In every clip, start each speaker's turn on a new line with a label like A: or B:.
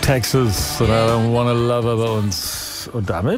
A: Texas und I don't wanna love her bei uns. Und damit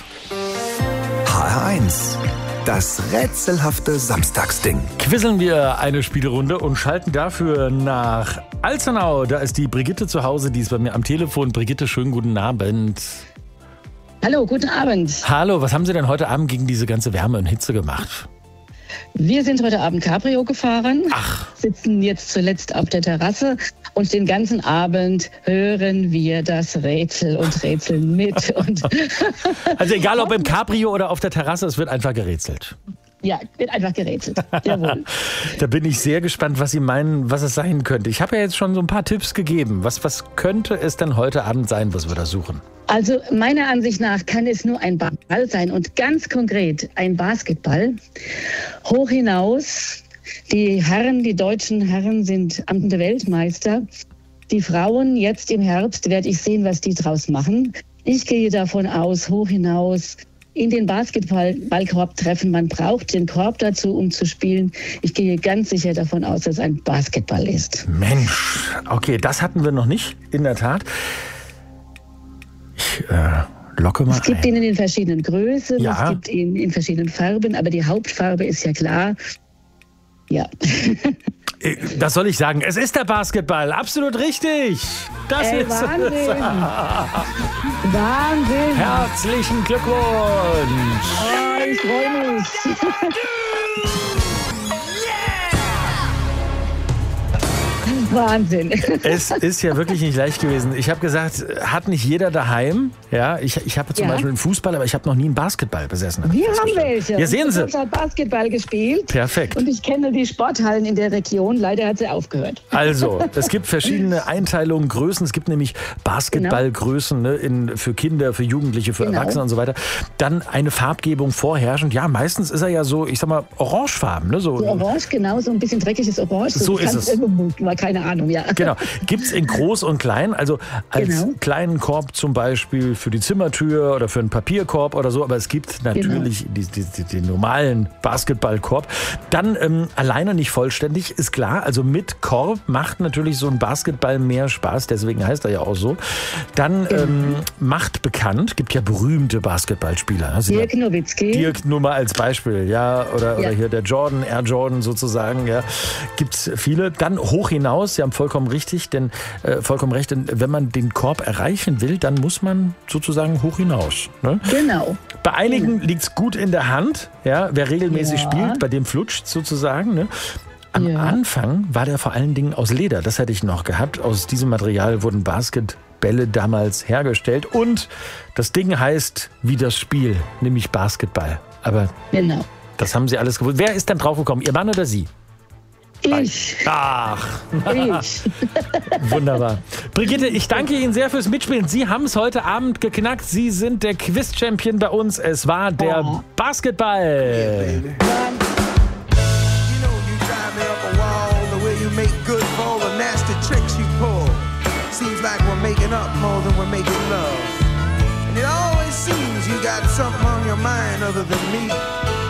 B: HR1, das rätselhafte Samstagsding.
A: quizzeln wir eine Spielrunde und schalten dafür nach Alzenau. Da ist die Brigitte zu Hause, die ist bei mir am Telefon. Brigitte, schönen guten Abend.
C: Hallo, guten Abend.
A: Hallo, was haben Sie denn heute Abend gegen diese ganze Wärme und Hitze gemacht?
C: Wir sind heute Abend Cabrio gefahren, sitzen jetzt zuletzt auf der Terrasse und den ganzen Abend hören wir das Rätsel und rätseln mit.
A: Also egal ob im Cabrio oder auf der Terrasse, es wird einfach gerätselt.
C: Ja, wird einfach gerätselt. Jawohl.
A: Da bin ich sehr gespannt, was Sie meinen, was es sein könnte. Ich habe ja jetzt schon so ein paar Tipps gegeben. Was könnte es denn heute Abend sein, was wir da suchen?
C: Also meiner Ansicht nach kann es nur ein Ball sein und ganz konkret ein Basketball. Hoch hinaus, die deutschen Herren sind amtende Weltmeister. Die Frauen jetzt im Herbst werde ich sehen, was die draus machen. Ich gehe davon aus, hoch hinaus in den Basketballkorb treffen. Man braucht den Korb dazu, um zu spielen. Ich gehe ganz sicher davon aus, dass es ein Basketball ist.
A: Mensch, okay, das hatten wir noch nicht, in der Tat. Ich locke mal
C: Es gibt ihn in den verschiedenen Größen,
A: Ja.
C: es gibt ihn in verschiedenen Farben, aber die Hauptfarbe ist ja klar. Ja.
A: Das soll ich sagen. Es ist der Basketball. Absolut richtig. Das ist
C: Wahnsinn.
A: es.
C: Wahnsinn.
A: Herzlichen Glückwunsch.
C: Oh, ich freue mich. Wahnsinn.
A: Es ist ja wirklich nicht leicht gewesen. Ich habe gesagt, hat nicht jeder daheim. Ja, ich habe zum Beispiel einen Fußball, aber ich habe noch nie einen Basketball besessen.
C: Wir haben welche.
A: Ja, sehen Sie.
C: Ich habe Basketball gespielt.
A: Perfekt.
C: Und ich kenne die Sporthallen in der Region. Leider hat sie aufgehört.
A: Also, es gibt verschiedene Einteilungen, Größen. Es gibt nämlich Basketballgrößen, ne, für Kinder, für Jugendliche, für Erwachsene und so weiter. Dann eine Farbgebung vorherrschend. Ja, meistens ist er ja so, ich sag mal, orangefarben. Ne, so
C: Orange, genau, so ein bisschen dreckiges Orange.
A: So ist es.
C: War keine Ahnung, ja.
A: Genau. Gibt es in groß und klein, also als kleinen Korb zum Beispiel für die Zimmertür oder für einen Papierkorb oder so, aber es gibt natürlich den normalen Basketballkorb. Dann alleine nicht vollständig, ist klar, also mit Korb macht natürlich so ein Basketball mehr Spaß, deswegen heißt er ja auch so. Dann macht bekannt, gibt ja berühmte Basketballspieler. Ne?
C: Dirk Nowitzki.
A: Dirk nur mal als Beispiel, ja, oder hier der Jordan, Air Jordan sozusagen, ja, gibt's viele. Dann hoch hinaus, Sie haben vollkommen recht, denn wenn man den Korb erreichen will, dann muss man sozusagen hoch hinaus. Ne?
C: Genau.
A: Bei einigen liegt's gut in der Hand, ja, wer regelmäßig spielt, bei dem flutscht sozusagen. Ne? Am Anfang war der vor allen Dingen aus Leder, das hätte ich noch gehabt. Aus diesem Material wurden Basketbälle damals hergestellt und das Ding heißt wie das Spiel, nämlich Basketball. Aber das haben Sie alles gewusst. Wer ist denn draufgekommen, Ihr Mann oder Sie?
C: Ich.
A: Ach,
C: Ich.
A: wunderbar. Brigitte, ich danke Ihnen sehr fürs Mitspielen. Sie haben es heute Abend geknackt. Sie sind der Quiz-Champion bei uns. Es war der Basketball.
D: And it always seems you got something on your mind other than me.